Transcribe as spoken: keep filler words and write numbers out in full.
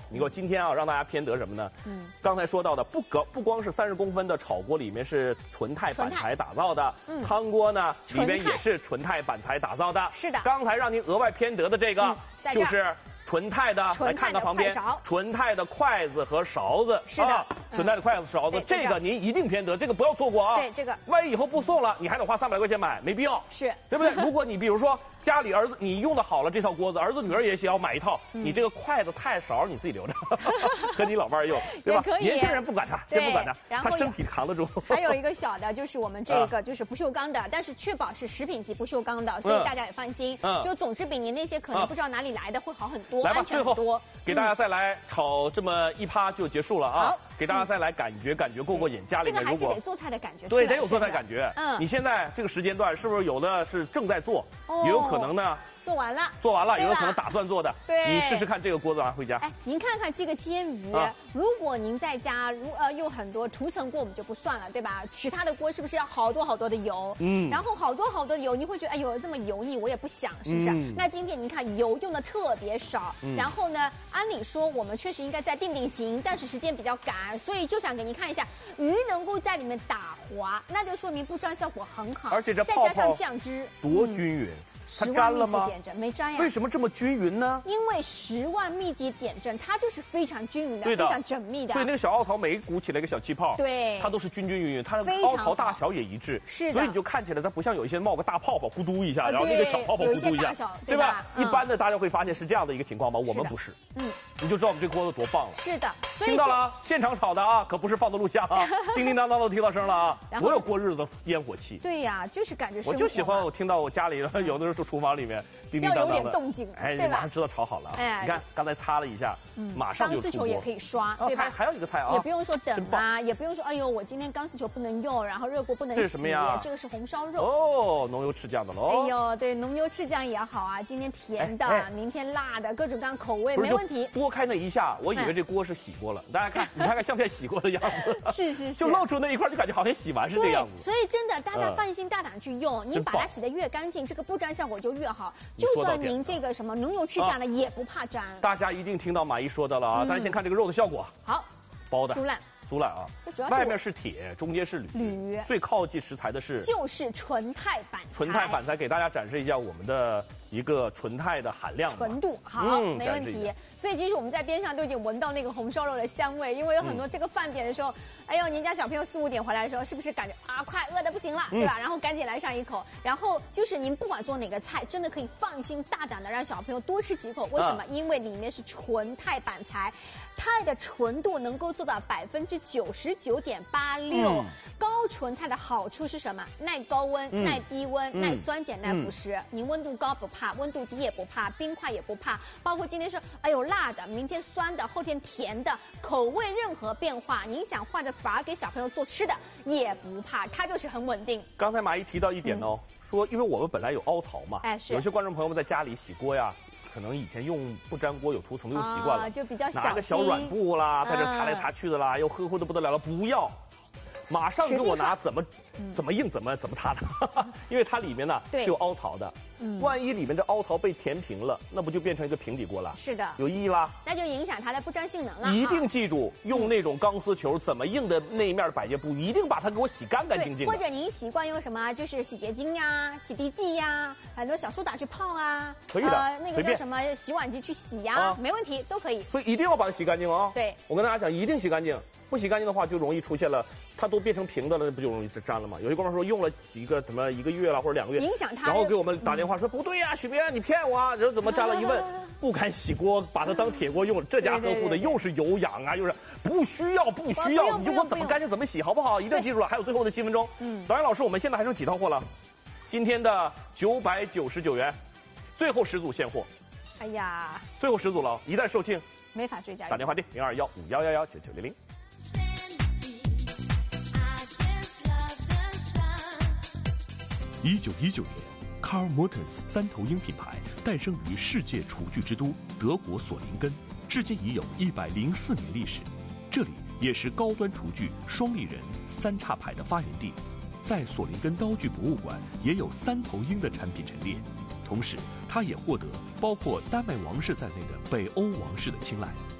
你说今天啊，让大家偏得什么呢？嗯，刚才说到的，不隔不光是三十公分的炒锅里面是纯钛板材打造的，嗯，汤锅呢里面也是纯钛板材打造的。 是的。 刚才让您额外偏得的这个， 嗯、 就是。纯钛的，来看到旁边，纯钛的筷子和勺子， 是的， 纯钛的筷子勺子，这个您一定偏得，这个不要错过啊。 对，这个， 万一以后不送了，你还得花三百块钱买，没必要， 是， 对不对？如果你比如说家里儿子你用的好了这套锅子，儿子女儿也想要买一套，你这个筷子钛勺你自己留着，和你老伴用，对吧？年轻人不管他，先不管他，他身体扛得住。 还有一个小的，就是我们这个就是不锈钢的，但是确保是食品级不锈钢的，所以大家也放心。嗯，就总之比您那些可能不知道哪里来的会好很多，安全很多。 给大家再来炒这么一趴就结束了啊！好，给大家再来感觉感觉过过瘾。家里面如果这个还是得做菜的感觉， 对，得有做菜感觉。嗯，你现在这个时间段是不是有的是正在做，也有可能呢？ 做完了， 做完了，也有可能打算做的。 对， 你试试看这个锅子拿回家。 哎，您看看这个煎鱼，啊、如果您在家如呃用很多涂层锅，我们就不算了，对吧？其他的锅是不是要好多好多的油？嗯，然后好多好多的油，你会觉得哎呦这么油腻，我也不想，是不是？嗯、那今天您看油用的特别少，嗯、然后呢，按理说我们确实应该再定定型，但是时间比较赶，所以就想给您看一下，鱼能够在里面打滑，那就说明不粘效果很好， 而且这再加上酱汁多均匀。嗯它粘了吗？点阵没粘呀。 为什么这么均匀呢？ 因为十万密集点阵，它就是非常均匀的，非常缜密的。 所以那个小凹槽每鼓起来一个小气泡， 对， 它都是均均匀匀，它的凹槽大小也一致。 是的。 所以你就看起来它不像有一些冒个大泡泡咕嘟一下，然后那个小泡泡咕嘟一下，对吧？一般的大家会发现是这样的一个情况吧？我们不是。嗯。你就知道我们这锅子多棒了。 是的。 听到了，现场炒的啊，可不是放的录像啊，叮叮当当都听到声了啊，多有过日子的烟火气。 对呀，就是感觉。 我就喜欢我听到我家里有的时候厨房里面。叮叮当当的， 要有点动静， 哎，你马上知道炒好了。哎，你看刚才擦了一下，马上就出锅。钢丝球也可以刷，对吧？ 还有一个菜啊， 也不用说等啊，也不用说哎呦，我今天钢丝球不能用，然后热锅不能洗。 这是什么呀？ 这个是红烧肉。 哦，浓油赤酱的喽。 哎呦，对，浓油赤酱也好啊，今天甜的，明天辣的，各种各样口味没问题。 拨开那一下，我以为这锅是洗过了，大家看，你看看像不像洗过的样子？ 是是是， 就露出那一块，就感觉好像洗完是这样子。 所以真的，大家放心大胆去用，你把它洗得越干净，这个不粘效果就越好。就算您这。这个什么浓油赤酱的也不怕粘， 大家一定听到马姨说的了啊！大家先看这个肉的效果， 好， 包的酥烂， 酥烂啊！外面是铁，中间是铝，铝最靠近食材的是就是纯钛板材。 纯钛板材给大家展示一下我们的一个纯钛的含量， 纯度好，没问题。所以其实我们在边上都已经闻到那个红烧肉的香味，因为有很多这个饭点的时候，哎呦，您家小朋友四五点回来的时候，是不是感觉啊，快饿得不行了，对吧？然后赶紧来上一口。然后就是您不管做哪个菜，真的可以放心大胆的让小朋友多吃几口。为什么？因为里面是纯钛板材，钛的纯度能够做到百分之九十九点八六。高纯钛的好处是什么？耐高温、耐低温、耐酸碱、耐腐蚀。您温度高不怕，温度低也不怕，冰块也不怕。包括今天说，哎呦辣的，明天酸的，后天甜的，口味任何变化，您想换着法儿给小朋友做吃的也不怕，它就是很稳定。 刚才马姨提到一点哦，嗯、说因为我们本来有凹槽嘛， 哎是， 有些观众朋友们在家里洗锅呀。可能以前用不粘锅有涂层的用习惯了， 啊、就比较小心， 拿个小软布啦，在这擦来擦去的啦，嗯、又呵护的不得了了，不要。马上给我拿怎么怎么硬怎么怎么擦的，因为它里面呢是有凹槽的，嗯，万一里面这凹槽被填平了，那不就变成一个平底锅了？ 是的， 有意义啦， 那就影响它的不粘性能了。 一定记住，用那种钢丝球，怎么硬的那一面的百洁布，一定把它给我洗干干净净。 或者您习惯用什么，就是洗洁精呀、洗涤剂呀，很多小苏打去泡啊， 可以的，呃、 那个叫什么洗碗机去洗呀，啊、没问题，都可以。 所以一定要把它洗干净啊！ 对， 我跟大家讲，一定洗干净。不洗干净的话，就容易出现了，它都变成平的了，不就容易粘了吗？有些观众说用了几个怎么一个月了或者两个月， 影响它， 然后给我们打电话说、嗯、不对呀、啊，许编你骗我啊！然后怎么粘了？一问，不敢洗锅，把它当铁锅用，这家呵护的又是有氧啊，又是不需要不需要，你就给我怎么干净怎么洗，好不好？一定记住了。还有最后的七分钟，嗯，导演老师，我们现在还剩几套货了？今天的九百九十九元，最后十组现货。 哎呀， 最后十组了，一旦售罄， 没法追加。 打电话订零二幺五幺幺幺九九零零。 一九一九年 ，Car Motors 三头鹰品牌诞生于世界厨具之都德国索林根，至今已有一百零四年历史。这里也是高端厨具双立人、三叉牌的发源地。在索林根刀具博物馆也有三头鹰的产品陈列，同时它也获得包括丹麦王室在内的北欧王室的青睐。